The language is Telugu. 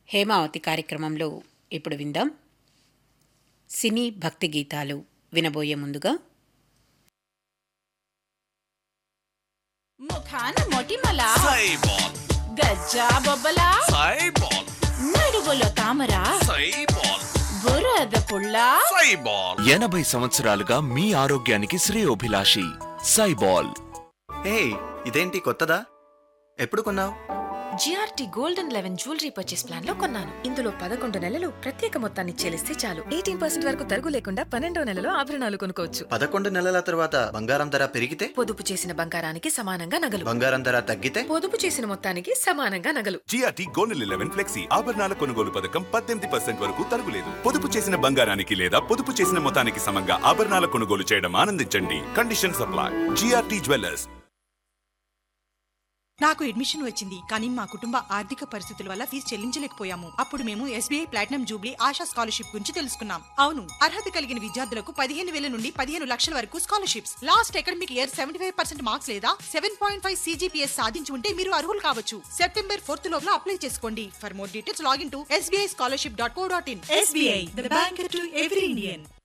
హేమావతి కార్యక్రమంలో ఇప్పుడు విందాం సినీ భక్తి గీతాలు. వినబోయే ముందుగా ముఖాన మొటిమల సైబాల్, గజ్జా బొబ్బల సైబాల్, నడువులో తామర సైబాల్, బురద పుల్ల సైబాల్. 80 సంవత్సరాలుగా మీ ఆరోగ్యానికి శ్రేయోభిలాషి సైబాల్. హే, ఇదేంటి కొత్తదా? ఎప్పుడు కొన్నావు? GRT gold and 11 jewellery purchase plan లో కొన్నాను. ఇందులో 11 నెలలు ప్రత్యేక మొత్తాన్ని చెల్లిస్తే చాలు 18% వరకు తరుగు లేకుండా 12వ నెలలో ఆభరణాలు కొనుక్కోవచ్చు. 11 నెలల తర్వాత బంగారం ధర పెరిగితే? పొదుపు చేసిన బంగారానికి సమానంగా నగలు. బంగారం ధర తగ్గితే? పొదుపు చేసిన మొత్తానికి సమానంగా నగలు. జిఆర్టీ గోల్డ్ 11 ఫ్లెక్సీ ఆభరణాల కొనుగోలు పథకం 18% వరకు తరుగులేదు. పొదుపు చేసిన బంగారానికి లేదా పొదుపు చేసిన మొత్తానికి సమంగా ఆభరణాల కొనుగోలు చేయడం ఆనందించండి. Condition supply. GRT jewellers. నాకు అడ్మిషన్ వచ్చింది, కానీ మా కుటుంబ ఆర్థిక పరిస్థితుల వల్ల ఫీజు చెల్లించలేకపోయాము. అప్పుడు మేము SBI platinum Jubilee ASHA scholarship గురించి తెలుసుకున్నాం. అవును, అర్హత కలిగిన విద్యార్థులకు 15,000 నుండి 15 లక్షల వరకు scholarships. Last academic year 75% marks లేదా 7.5 CGPS సాధించి ఉంటే మీరు అర్హులు కావచ్చు. September 4th లోపల అప్లై చేసుకోండి. For more details login to sbischolarship.co.in. SBI, the bank to every Indian.